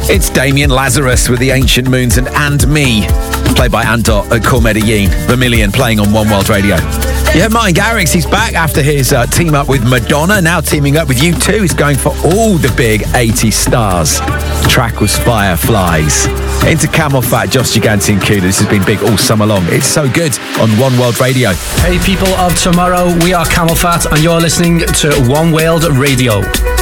It's Damien Lazarus with the Ancient Moons and Me, played by Andot at Cool Medellin. Vermilion playing on One World Radio. Yeah, Martin Garrix, he's back after his team up with Madonna, now teaming up with U2. He's going for all the big 80s stars. The track was Fireflies. Into Camel Fat, Josh Gigante and Kuda. This has been big all summer long. It's so good on One World Radio. Hey people of tomorrow, we are Camel Fat and you're listening to One World Radio.